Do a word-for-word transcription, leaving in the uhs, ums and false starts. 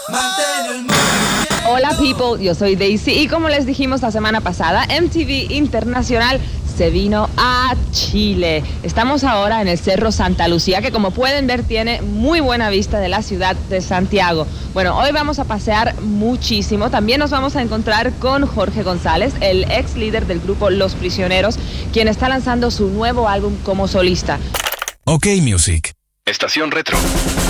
Hola people, yo soy Daisy y como les dijimos la semana pasada, M T V Internacional se vino a Chile. Estamos ahora en el Cerro Santa Lucía, que como pueden ver tiene muy buena vista de la ciudad de Santiago. Bueno, hoy vamos a pasear muchísimo. También nos vamos a encontrar con Jorge González, el ex líder del grupo Los Prisioneros, quien está lanzando su nuevo álbum como solista. OK Music. Estación Retro.